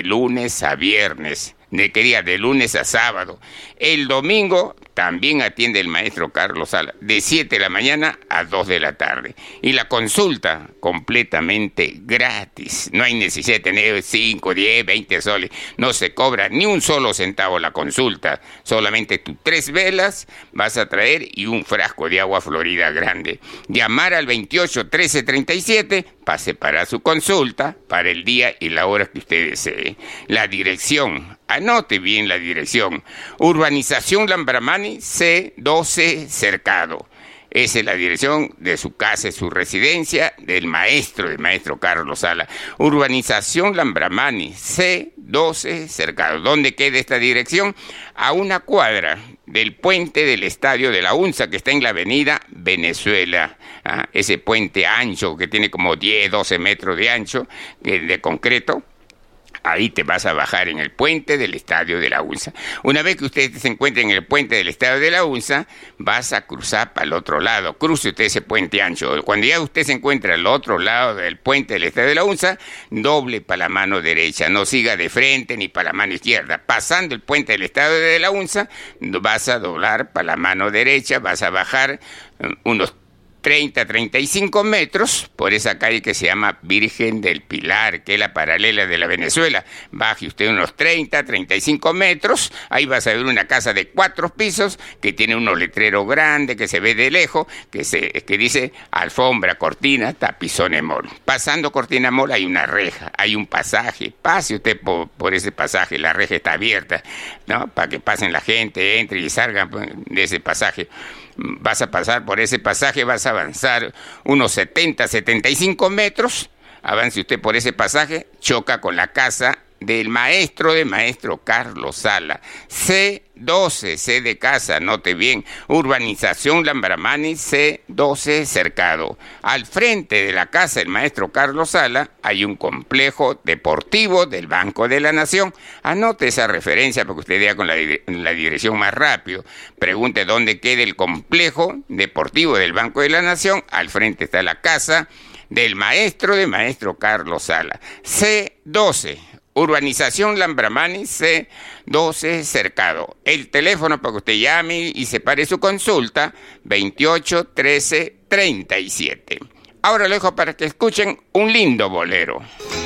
lunes a viernes. ¿De qué día? De lunes a sábado. El domingo también atiende el maestro Carlos Sala, de 7 de la mañana a 2 de la tarde. Y la consulta completamente gratis. No hay necesidad de tener 5, 10, 20 soles. No se cobra ni un solo centavo la consulta. Solamente tus 3 velas vas a traer y un frasco de agua florida grande. Llamar al 28 13 37 para separar su consulta para el día y la hora que usted desee. La dirección, anote bien la dirección. Urbanización Lambramani, C12 Cercado. Esa es la dirección de su casa, de su residencia, del maestro Carlos Sala. Urbanización Lambramani, C12 Cercado. ¿Dónde queda esta dirección? A una cuadra del puente del Estadio de la UNSA, que está en la avenida Venezuela. Ese puente ancho que tiene como 10, 12 metros de ancho, de concreto. Ahí te vas a bajar en el puente del Estadio de la UNSA. Una vez que usted se encuentre en el puente del Estadio de la UNSA, vas a cruzar para el otro lado. Cruce usted ese puente ancho. Cuando ya usted se encuentre al otro lado del puente del Estadio de la UNSA, doble para la mano derecha. No siga de frente ni para la mano izquierda. Pasando el puente del Estadio de la UNSA, vas a doblar para la mano derecha, vas a bajar unos 30, 35 metros por esa calle que se llama Virgen del Pilar, que es la paralela de la Venezuela. Baje usted unos 30, 35 metros, ahí vas a ver una casa de 4 pisos que tiene unos letreros grandes que se ve de lejos, que dice alfombra, cortina, tapizones mall. Pasando cortina mall hay una reja, hay un pasaje, pase usted por ese pasaje, la reja está abierta, ¿no? Para que pasen la gente, entre y salgan de ese pasaje. Vas a pasar por ese pasaje, vas a avanzar unos 70, 75 metros, avance usted por ese pasaje, choca con la casa del maestro Carlos Sala. C12, C de casa, note bien, Urbanización Lambramani, C12 Cercado. Al frente de la casa del maestro Carlos Sala hay un complejo deportivo del Banco de la Nación. Anote esa referencia para que usted vea con la dirección más rápido. Pregunte dónde queda el complejo deportivo del Banco de la Nación. Al frente está la casa del maestro Carlos Sala. C12. Urbanización Lambramani, C12 Cercado. El teléfono para que usted llame y separe su consulta, 28 13 37. Ahora lo dejo para que escuchen un lindo bolero.